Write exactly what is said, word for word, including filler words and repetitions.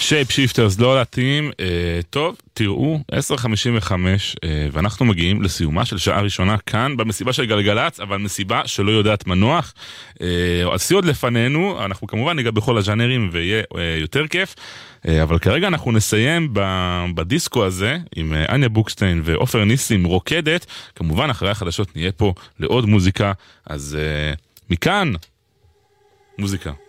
שייפ שיפטרס לא להתאים. אה, טוב, תראו, עשר חמישים וחמש, אה, ואנחנו מגיעים לסיומה של שעה ראשונה כאן במסיבה של גלגלץ, אבל מסיבה שלא יודעת מנוח. אה, עשי עוד לפנינו, אנחנו כמובן ניגע בכל הז'אנרים ויהיה אה, יותר כיף, אה, אבל כרגע אנחנו נסיים ב- בדיסקו הזה עם אה, אניה בוקשטיין ואופר ניסים רוקדת. כמובן אחרי החדשות נהיה פה לעוד מוזיקה, אז אה, מכאן מוזיקה.